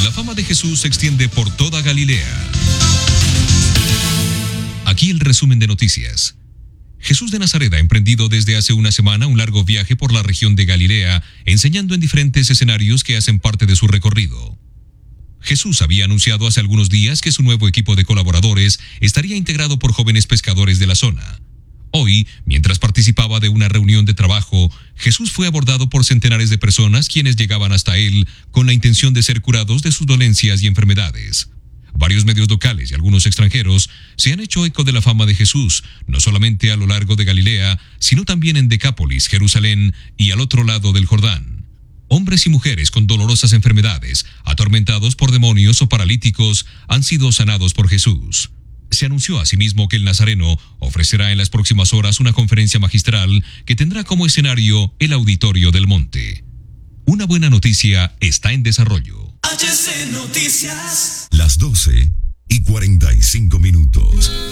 La fama de Jesús se extiende por toda Galilea. Aquí el resumen de noticias. Jesús de Nazaret ha emprendido desde hace una semana un largo viaje por la región de Galilea, enseñando en diferentes escenarios que hacen parte de su recorrido. Jesús había anunciado hace algunos días que su nuevo equipo de colaboradores estaría integrado por jóvenes pescadores de la zona. Hoy, mientras participaba de una reunión de trabajo, Jesús fue abordado por centenares de personas quienes llegaban hasta él con la intención de ser curados de sus dolencias y enfermedades. Varios medios locales y algunos extranjeros se han hecho eco de la fama de Jesús, no solamente a lo largo de Galilea, sino también en Decápolis, Jerusalén y al otro lado del Jordán. Hombres y mujeres con dolorosas enfermedades, atormentados por demonios o paralíticos, han sido sanados por Jesús. Se anunció asimismo que el Nazareno ofrecerá en las próximas horas una conferencia magistral que tendrá como escenario el Auditorio del Monte. Una buena noticia está en desarrollo. HC Noticias. Las 12:45.